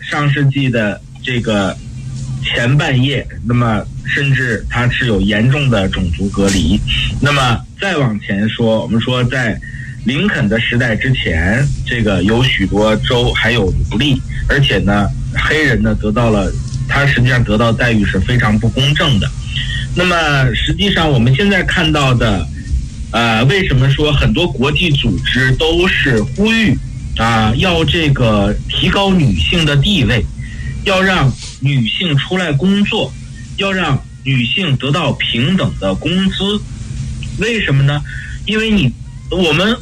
上世纪的这个前半叶，那么甚至它是有严重的种族隔离。那么再往前说，我们说在林肯的时代之前，这个有许多州还有奴隶，而且呢，黑人呢他实际上得到待遇是非常不公正的。那么实际上我们现在看到的，为什么说很多国际组织都是呼吁要这个提高女性的地位，要让女性出来工作，要让女性得到平等的工资？为什么呢？因为我们